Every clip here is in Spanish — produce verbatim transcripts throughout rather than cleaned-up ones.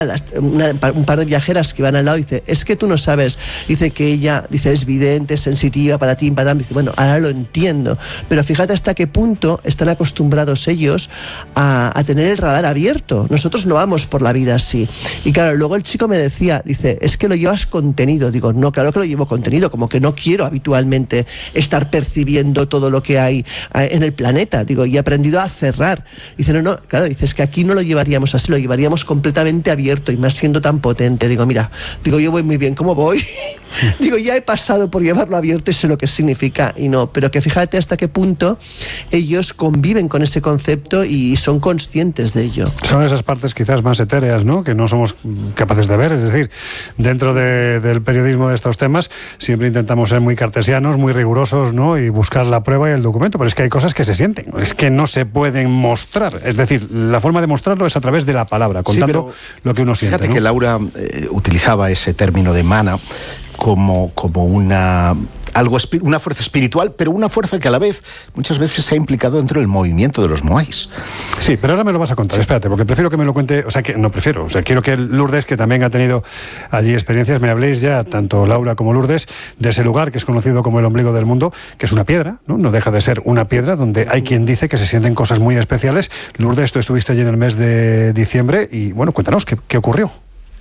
Una, un par de viajeras que van al lado, dice, es que tú no sabes, dice que ella, dice, es vidente, es sensitiva, para ti, para dice, bueno, ahora lo entiendo, pero fíjate hasta qué punto están acostumbrados ellos a, a tener el radar abierto. Nosotros no vamos por la vida así. Y claro, luego el chico me decía, dice, es que lo llevas contenido. Digo, no, claro que lo llevo contenido, como que no quiero habitualmente estar percibiendo todo lo que hay en el planeta. Digo, y he aprendido a cerrar. Dice, no, no, claro, dice, es que aquí no lo llevaríamos así, lo llevaríamos completamente abierto y más siendo tan potente. Digo, mira, digo, yo voy muy bien, ¿cómo voy? Digo, ya he pasado por llevarlo abierto y sé lo que significa y no, pero que fíjate hasta qué punto ellos conviven con ese concepto y son conscientes de ello. Son esas partes quizás más etéreas, ¿no?, que no somos capaces de ver. Es decir, dentro de, del periodismo de estos temas siempre intentamos ser muy cartesianos, muy rigurosos, ¿no?, y buscar la prueba y el documento, pero es que hay cosas que se sienten, es que no se pueden mostrar. Es decir, la forma de mostrarlo es a través de la palabra, contando sí, lo que uno siente. Fíjate, ¿no?, que Laura eh, utilizaba ese término de mana como, como una, algo, una fuerza espiritual, pero una fuerza que a la vez muchas veces se ha implicado dentro del movimiento de los moais. Sí, pero ahora me lo vas a contar, sí. Espérate, porque prefiero que me lo cuente, o sea, que no prefiero, o sea, quiero que Lourdes, que también ha tenido allí experiencias, me habléis ya, tanto Laura como Lourdes, de ese lugar que es conocido como el ombligo del mundo, que es una piedra, ¿no? No deja de ser una piedra donde hay quien dice que se sienten cosas muy especiales. Lourdes, tú estuviste allí en el mes de diciembre y, bueno, cuéntanos, ¿qué, qué ocurrió?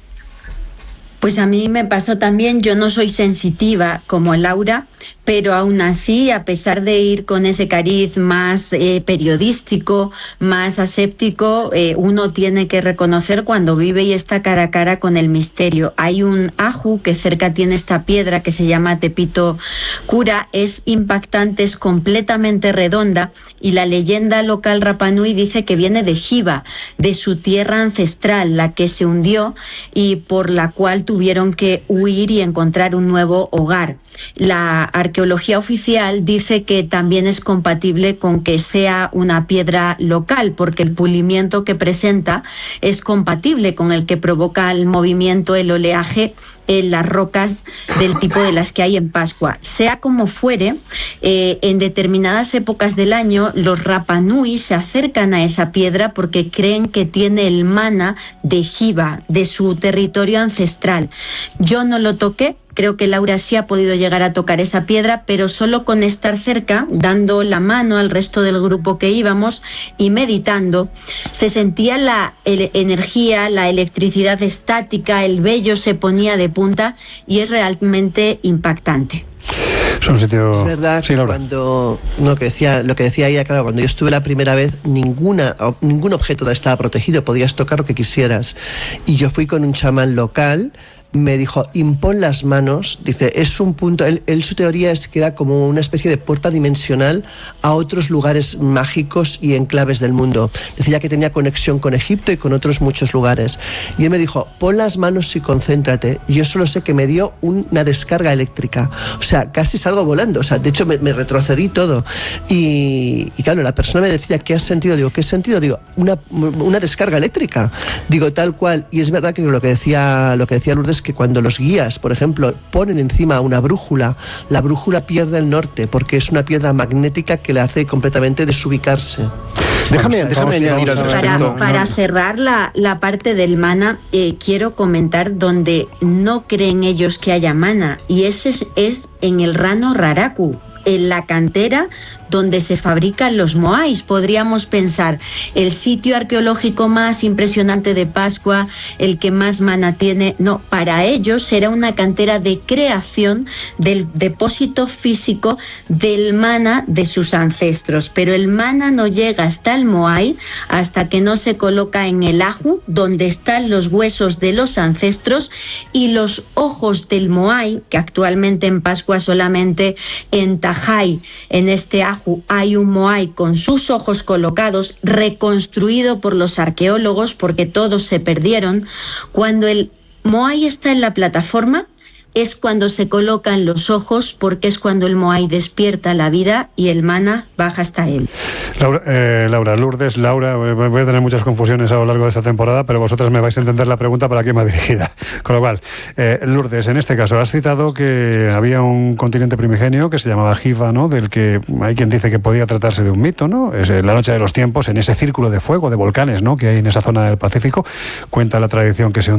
Pues a mí me pasó también, yo no soy sensitiva como Laura, pero aún así, a pesar de ir con ese cariz más eh, periodístico, más aséptico, eh, uno tiene que reconocer cuando vive y está cara a cara con el misterio. Hay un aju que cerca tiene esta piedra que se llama Tepito Cura, es impactante, es completamente redonda y la leyenda local Rapa Nui dice que viene de Jiva, de su tierra ancestral, la que se hundió y por la cual tuvieron que huir y encontrar un nuevo hogar. La arqueología oficial dice que también es compatible con que sea una piedra local, porque el pulimiento que presenta es compatible con el que provoca el movimiento, el oleaje en las rocas del tipo de las que hay en Pascua. Sea como fuere, eh, en determinadas épocas del año los Rapa Nui se acercan a esa piedra porque creen que tiene el mana de Jiva, de su territorio ancestral. Yo no lo toqué. Creo que Laura sí ha podido llegar a tocar esa piedra, pero solo con estar cerca, dando la mano al resto del grupo que íbamos y meditando, se sentía la el, energía, la electricidad estática, el vello se ponía de punta y es realmente impactante. Es un sitio... Es verdad sí, que cuando no, que decía, lo que decía ella, claro, cuando yo estuve la primera vez, ninguna, ningún objeto estaba protegido, podías tocar lo que quisieras. Y yo fui con un chamán local, me dijo, impon las manos, dice, es un punto, él, él su teoría es que era como una especie de puerta dimensional a otros lugares mágicos y enclaves del mundo. Decía que tenía conexión con Egipto y con otros muchos lugares. Y él me dijo, pon las manos y concéntrate. Y yo solo sé que me dio una descarga eléctrica. O sea, casi salgo volando. O sea, de hecho me, me retrocedí todo. Y, y claro, la persona me decía, ¿qué has sentido? Digo, ¿qué he sentido? Digo, una, una descarga eléctrica. Digo, tal cual. Y es verdad que lo que decía, lo que decía Lourdes, que cuando los guías, por ejemplo, ponen encima una brújula, la brújula pierde el norte porque es una piedra magnética que le hace completamente desubicarse. Déjame, bueno, déjame añadir al respecto. Para, para cerrar la, la parte del mana, eh, quiero comentar donde no creen ellos que haya mana, y ese es, es en el Rano Raraku, en la cantera donde se fabrican los moais. Podríamos pensar, el sitio arqueológico más impresionante de Pascua, el que más mana tiene. No, para ellos era una cantera de creación del depósito físico del mana de sus ancestros, pero el mana no llega hasta el moai hasta que no se coloca en el aju, donde están los huesos de los ancestros y los ojos del moai, que actualmente en Pascua solamente en Tajai, en este aju, hay un moai con sus ojos colocados, reconstruido por los arqueólogos porque todos se perdieron. Cuando el moai está en la plataforma, es cuando se colocan los ojos, porque es cuando el Moai despierta la vida y el mana baja hasta él. Laura, eh, Laura, Lourdes, Laura, voy a tener muchas confusiones a lo largo de esta temporada, pero vosotras me vais a entender la pregunta para quién va dirigida. Con lo cual, eh, Lourdes, en este caso, has citado que había un continente primigenio que se llamaba Hiva, ¿no? Del que hay quien dice que podía tratarse de un mito, ¿no? Es la noche de los tiempos, en ese círculo de fuego, de volcanes, ¿no? Que hay en esa zona del Pacífico. Cuenta la tradición que se